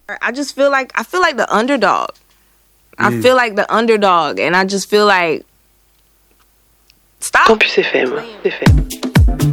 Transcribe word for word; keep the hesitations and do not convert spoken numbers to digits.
I just feel like I feel like the underdog. I Mm. feel like the underdog, and I just feel like stop. Campus F M, F M.